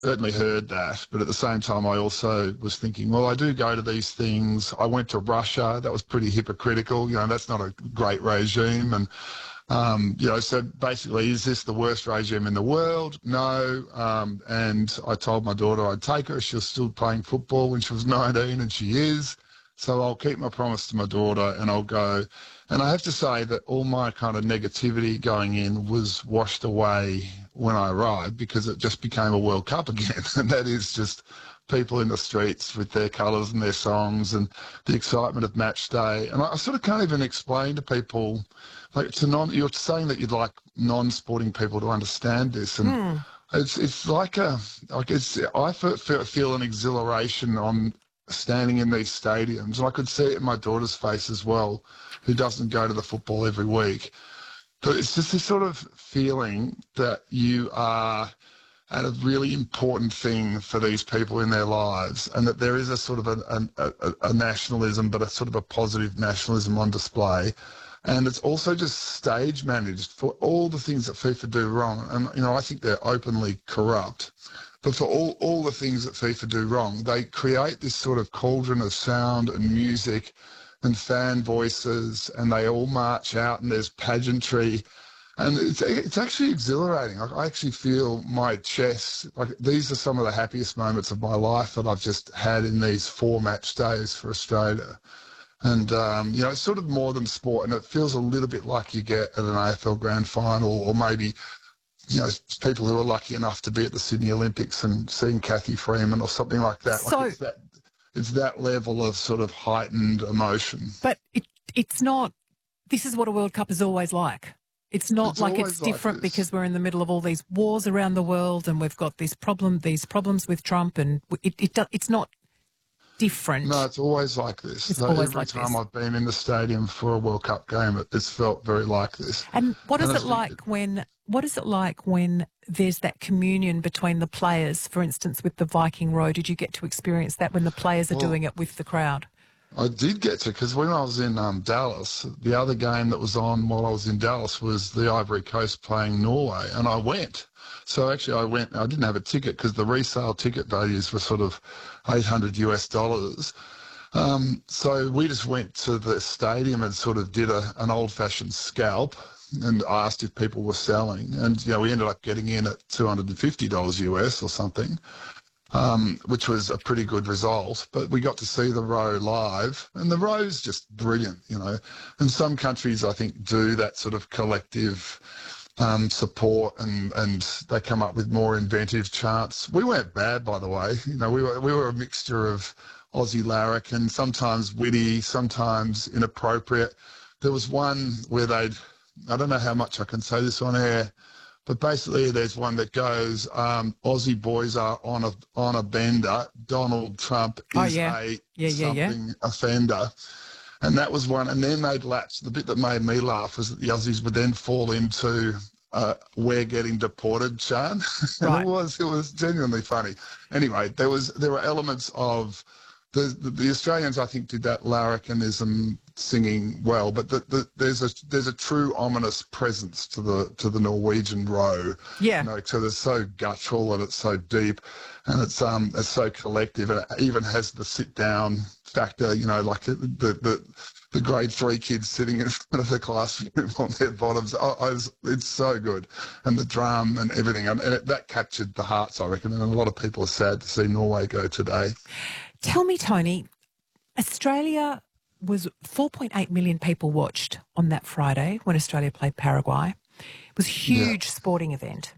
certainly heard that, but at the same time, I also was thinking, well, I do go to these things. I went to Russia. That was pretty hypocritical. That's not a great regime. And, so basically, is this the worst regime in the world? No. And I told my daughter I'd take her. She was still playing football when she was 19, and she is. So I'll keep my promise to my daughter and I'll go. And I have to say that all my kind of negativity going in was washed away when I arrived, because it just became a World Cup again. And that is just people in the streets with their colours and their songs and the excitement of match day. And I sort of can't even explain to people, you're saying that you'd like non-sporting people to understand this. And it's like I feel an exhilaration on standing in these stadiums. And I could see it in my daughter's face as well, who doesn't go to the football every week. But it's just this sort of feeling that you are at a really important thing for these people in their lives, and that there is a sort of a nationalism, but a sort of a positive nationalism on display. And it's also just stage managed for all the things that FIFA do wrong. And, I think they're openly corrupt. But for all the things that FIFA do wrong, they create this sort of cauldron of sound and music and fan voices, and they all march out and there's pageantry. And it's actually exhilarating. I actually feel my chest, these are some of the happiest moments of my life that I've just had in these 4 match days for Australia. And, it's sort of more than sport, and it feels a little bit like you get at an AFL grand final, or maybe, people who are lucky enough to be at the Sydney Olympics and seeing Kathy Freeman or something like that. So, it's that level of sort of heightened emotion. But it's not, this is what a World Cup is always like. It's not like it's different because we're in the middle of all these wars around the world and we've got these problems with Trump, and it's not different. No, it's always like this. Every time I've been in the stadium for a World Cup game, it's felt very like this. And what is it like when there's that communion between the players? For instance, with the Viking Row, did you get to experience that when the players are doing it with the crowd? I did get to, because when I was in Dallas, the other game that was on while I was in Dallas was the Ivory Coast playing Norway, and I went. So actually I went. I didn't have a ticket because the resale ticket values were sort of $800. So we just went to the stadium and sort of did an old-fashioned scalp and asked if people were selling. And, we ended up getting in at $250 US or something. Which was a pretty good result. But we got to see the Row live, and the Row's just brilliant, And some countries, I think, do that sort of collective support, and they come up with more inventive chants. We weren't bad, by the way. We were a mixture of Aussie larrikin, sometimes witty, sometimes inappropriate. There was one where I don't know how much I can say this on air, but basically there's one that goes, Aussie boys are on a bender. Donald Trump is something offender. And that was one. And then they'd latch. The bit that made me laugh was that the Aussies would then fall into we're getting deported, Sean. Right. It was genuinely funny. Anyway, there were elements of the Australians, I think, did that larrikinism singing well, but there's a true ominous presence to the Norwegian Row. Yeah. So it's so guttural and it's so deep, and it's so collective, and it even has the sit down factor. Like the grade 3 kids sitting in front of the classroom on their bottoms. It's so good, and the drum and everything, and that captured the hearts, I reckon. And a lot of people are sad to see Norway go today. Tell me, Tony, Australia was 4.8 million people watched on that Friday when Australia played Paraguay. It was a huge sporting event.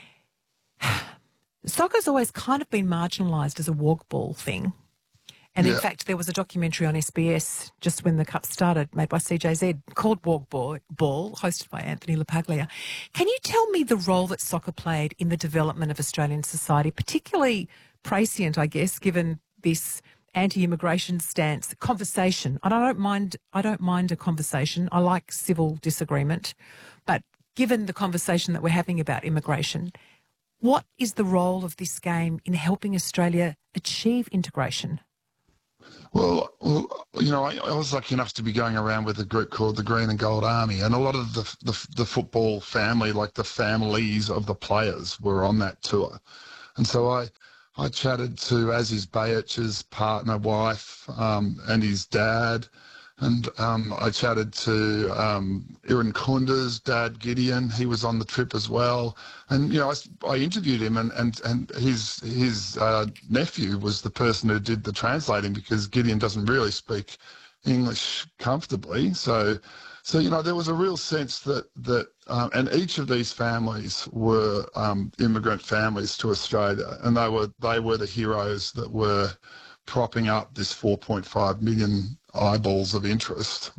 Soccer's always kind of been marginalised as a walk ball thing. And in fact, there was a documentary on SBS just when the Cup started, made by CJZ, called Walk Ball, hosted by Anthony LaPaglia. Can you tell me the role that soccer played in the development of Australian society, particularly prescient, I guess, given this anti-immigration stance conversation? And I don't mind a conversation. I like civil disagreement, but given the conversation that we're having about immigration, what is the role of this game in helping Australia achieve integration? Well, I was lucky enough to be going around with a group called the Green and Gold Army, and a lot of the football family, like the families of the players, were on that tour. And so I chatted to Aziz Bayic's partner, wife, and his dad. And I chatted to Iran Kunda's dad, Gideon. He was on the trip as well. And, I interviewed him, and his nephew was the person who did the translating, because Gideon doesn't really speak English comfortably. So there was a real sense that and each of these families were immigrant families to Australia, and they were the heroes that were propping up this 4.5 million eyeballs of interest.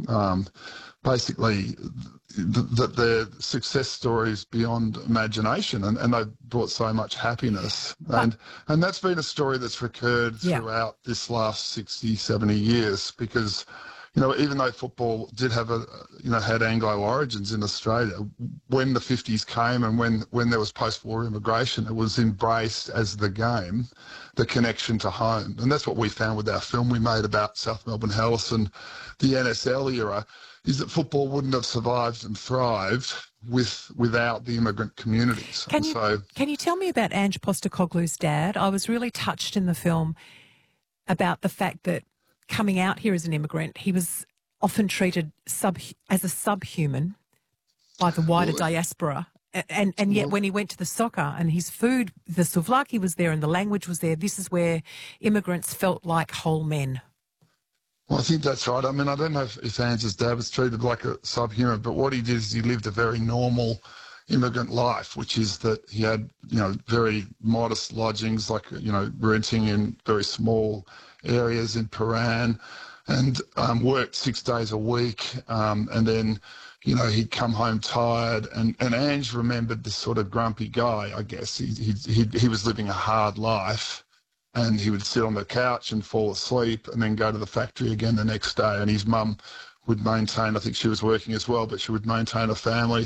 Basically, that their success stories beyond imagination, and they've brought so much happiness. And that's been a story that's recurred throughout this last 60, 70 years, because even though football did have had Anglo origins in Australia, when the 50s came and when there was post-war immigration, it was embraced as the game, the connection to home. And that's what we found with our film we made about South Melbourne Health and the NSL era, is that football wouldn't have survived and thrived without the immigrant communities. Can you tell me about Ange Postecoglou's dad? I was really touched in the film about the fact that coming out here as an immigrant, he was often treated as a subhuman by the wider diaspora. And yet when he went to the soccer and his food, the souvlaki was there and the language was there, this is where immigrants felt like whole men. Well, I think that's right. I mean, I don't know if Ange's dad was treated like a subhuman, but what he did is he lived a very normal immigrant life, which is that he had, very modest lodgings, like, renting in very small areas in Paran, and worked 6 days a week, and then, he'd come home tired, and Ange remembered this sort of grumpy guy, I guess. He was living a hard life, and he would sit on the couch and fall asleep and then go to the factory again the next day, and his mum would maintain, I think she was working as well, but she would maintain a family.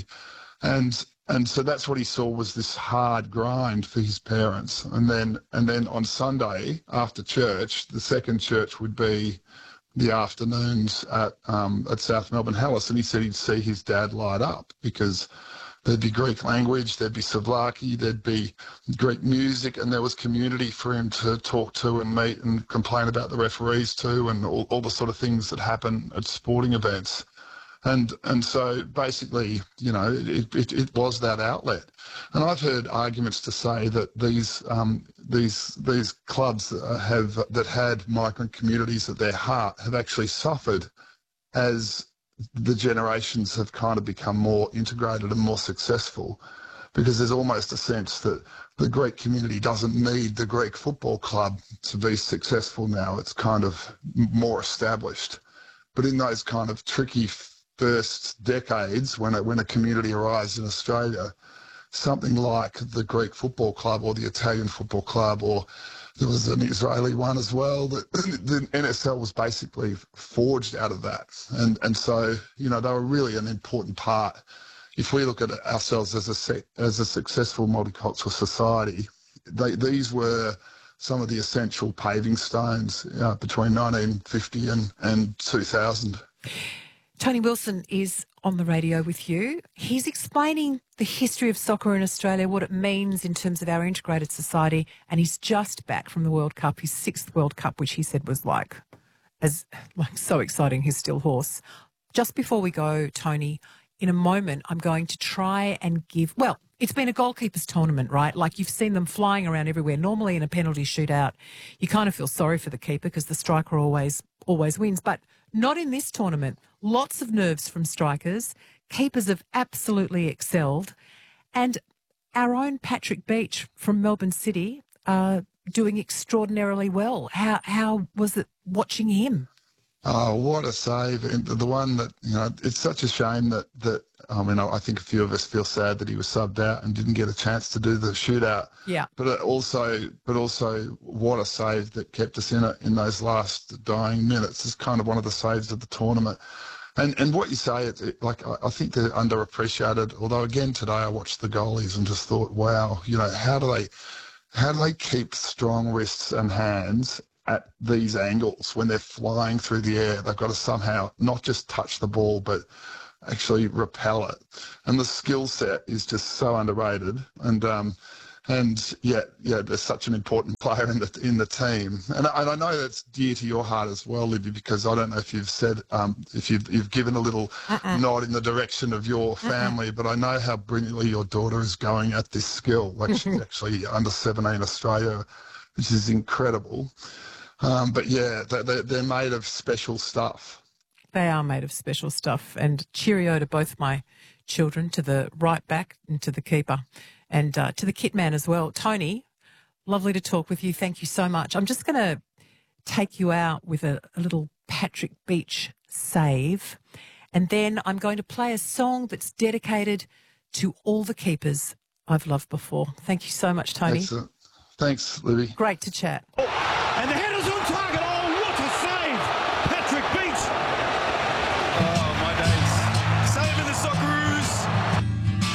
And so that's what he saw, was this hard grind for his parents. And then on Sunday after church, the second church would be the afternoons at South Melbourne Health. And he said he'd see his dad light up, because there'd be Greek language, there'd be souvlaki, there'd be Greek music, and there was community for him to talk to and meet and complain about the referees too, and all the sort of things that happen at sporting events. And so basically, it was that outlet. And I've heard arguments to say that these clubs that had migrant communities at their heart have actually suffered as the generations have kind of become more integrated and more successful, because there's almost a sense that the Greek community doesn't need the Greek football club to be successful now. It's kind of more established. But in those kind of tricky first decades, when a community arrives in Australia, something like the Greek football club or the Italian football club, or there was an Israeli one as well, that the NSL was basically forged out of that. And so, they were really an important part. If we look at ourselves as a successful multicultural society, these were some of the essential paving stones between 1950 and 2000. Tony Wilson is on the radio with you. He's explaining the history of soccer in Australia, what it means in terms of our integrated society, and he's just back from the World Cup, his 6th World Cup, which he said was like so exciting, his still horse. Just before we go, Tony, in a moment I'm going to try and it's been a goalkeepers tournament, right? Like, you've seen them flying around everywhere. Normally in a penalty shootout, you kind of feel sorry for the keeper because the striker always wins, but not in this tournament. Lots of nerves from strikers. Keepers have absolutely excelled. And our own Patrick Beach from Melbourne City doing extraordinarily well. How was it watching him? Oh, what a save. And the one that, it's such a shame that I think a few of us feel sad that he was subbed out and didn't get a chance to do the shootout. Yeah. But also what a save that kept us in it in those last dying minutes. It's kind of one of the saves of the tournament. And what you say, I think they're underappreciated. Although again today I watched the goalies and just thought, wow, how do they keep strong wrists and hands at these angles when they're flying through the air? They've got to somehow not just touch the ball, but actually repel it. And the skill set is just so underrated. And And they're such an important player in the team. And I know that's dear to your heart as well, Libby, because I don't know if you've said if you've given a little nod in the direction of your family, but I know how brilliantly your daughter is going at this skill. Like she's actually under 17 Australia, which is incredible. But yeah, they're made of special stuff. They are made of special stuff. And cheerio to both my children, to the right back and to the keeper, and to the kit man as well. Tony, lovely to talk with you. Thank you so much. I'm just going to take you out with a little Patrick Beach save, and then I'm going to play a song that's dedicated to all the keepers I've loved before. Thank you so much, Tony. Excellent. Thanks, Libby. Great to chat.